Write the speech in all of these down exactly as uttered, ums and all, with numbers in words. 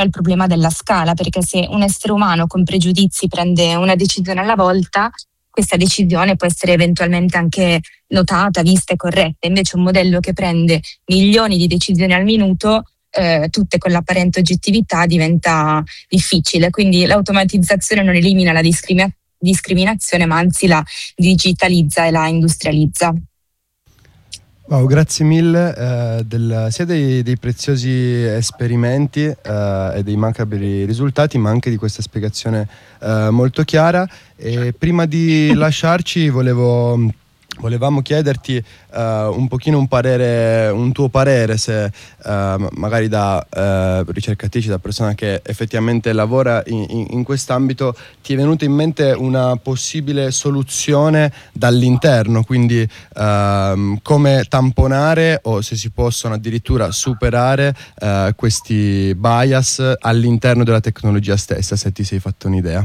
il problema della scala, perché se un essere umano con pregiudizi prende una decisione alla volta, questa decisione può essere eventualmente anche notata, vista e corretta. Invece un modello che prende milioni di decisioni al minuto, eh, tutte con l'apparente oggettività, diventa difficile. Quindi l'automatizzazione non elimina la discrimina- discriminazione, ma anzi la digitalizza e la industrializza. Wow, grazie mille eh, del, sia dei, dei preziosi esperimenti eh, e dei macabri risultati, ma anche di questa spiegazione eh, molto chiara. E prima di lasciarci volevo, volevamo chiederti uh, un pochino un parere, un tuo parere, se uh, magari da uh, ricercatrice, da persona che effettivamente lavora in, in, in quest'ambito, ti è venuta in mente una possibile soluzione dall'interno, quindi uh, come tamponare o se si possono addirittura superare uh, questi bias all'interno della tecnologia stessa, se ti sei fatto un'idea.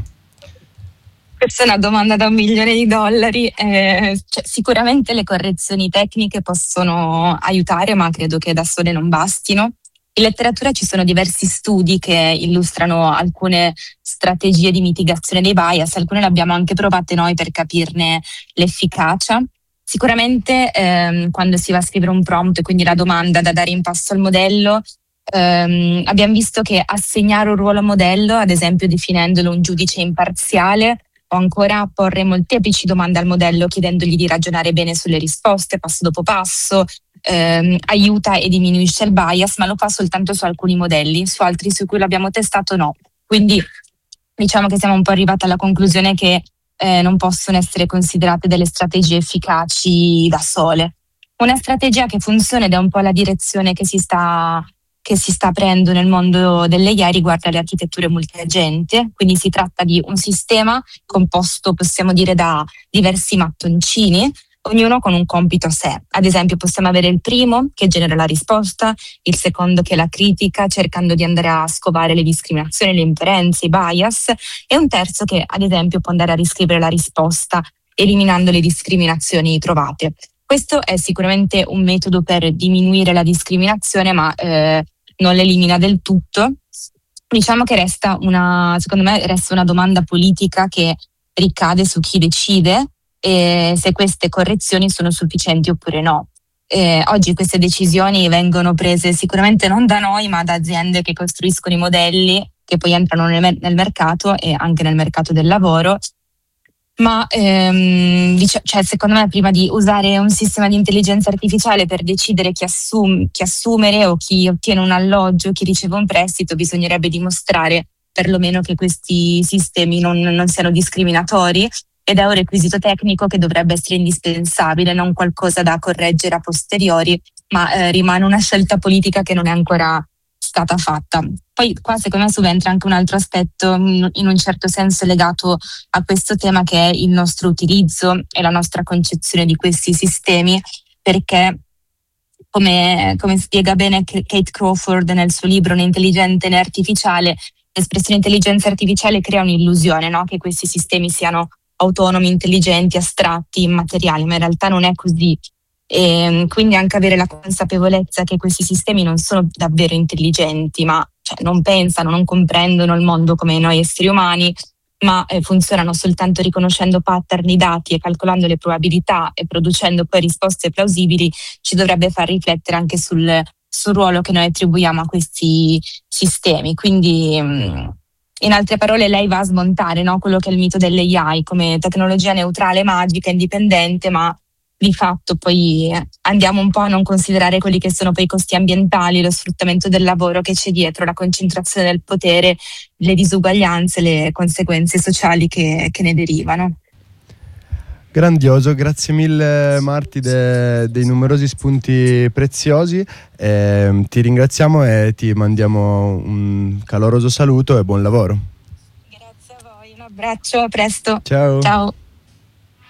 Questa è una domanda da un milione di dollari. Eh, cioè, sicuramente le correzioni tecniche possono aiutare, ma credo che da sole non bastino. In letteratura ci sono diversi studi che illustrano alcune strategie di mitigazione dei bias, alcune le abbiamo anche provate noi per capirne l'efficacia. Sicuramente ehm, quando si va a scrivere un prompt, quindi la domanda da dare in pasto al modello, ehm, abbiamo visto che assegnare un ruolo al modello, ad esempio definendolo un giudice imparziale, o ancora porre molteplici domande al modello chiedendogli di ragionare bene sulle risposte passo dopo passo, ehm, aiuta e diminuisce il bias, ma lo fa soltanto su alcuni modelli, su altri su cui l'abbiamo testato no. Quindi diciamo che siamo un po' arrivati alla conclusione che eh, non possono essere considerate delle strategie efficaci da sole. Una strategia che funziona ed è un po' la direzione che si sta che si sta aprendo nel mondo delle I A riguarda le architetture multiagente, quindi si tratta di un sistema composto, possiamo dire, da diversi mattoncini, ognuno con un compito a sé. Ad esempio possiamo avere il primo che genera la risposta, il secondo che la critica cercando di andare a scovare le discriminazioni, le inferenze, i bias, e un terzo che ad esempio può andare a riscrivere la risposta eliminando le discriminazioni trovate. Questo è sicuramente un metodo per diminuire la discriminazione, ma eh, non l'elimina del tutto. Diciamo che resta una, secondo me resta una domanda politica che ricade su chi decide e se queste correzioni sono sufficienti oppure no. Eh, oggi queste decisioni vengono prese sicuramente non da noi, ma da aziende che costruiscono i modelli che poi entrano nel, nel mercato e anche nel mercato del lavoro. Ma ehm, dic- cioè, secondo me prima di usare un sistema di intelligenza artificiale per decidere chi, assum- chi assumere o chi ottiene un alloggio, chi riceve un prestito, bisognerebbe dimostrare perlomeno che questi sistemi non, non siano discriminatori, ed è un requisito tecnico che dovrebbe essere indispensabile, non qualcosa da correggere a posteriori, ma eh, rimane una scelta politica che non è ancora stata fatta. Poi qua secondo me subentra anche un altro aspetto in un certo senso legato a questo tema, che è il nostro utilizzo e la nostra concezione di questi sistemi, perché come, come spiega bene Kate Crawford nel suo libro Né intelligente né artificiale, l'espressione intelligenza artificiale crea un'illusione, no? Che questi sistemi siano autonomi, intelligenti, astratti, immateriali, ma in realtà non è così. E quindi anche avere la consapevolezza che questi sistemi non sono davvero intelligenti, ma cioè, non pensano, non comprendono il mondo come noi esseri umani, ma eh, funzionano soltanto riconoscendo pattern di dati e calcolando le probabilità e producendo poi risposte plausibili, ci dovrebbe far riflettere anche sul, sul ruolo che noi attribuiamo a questi sistemi. Quindi mh, in altre parole lei va a smontare, no, quello che è il mito dell'A I come tecnologia neutrale, magica, indipendente, ma di fatto poi andiamo un po' a non considerare quelli che sono poi i costi ambientali, lo sfruttamento del lavoro che c'è dietro, la concentrazione del potere, le disuguaglianze, le conseguenze sociali che, che ne derivano. Grandioso, grazie mille Marti de, dei numerosi spunti preziosi, eh, ti ringraziamo e ti mandiamo un caloroso saluto e buon lavoro. Grazie a voi, un abbraccio, a presto. Ciao. Ciao.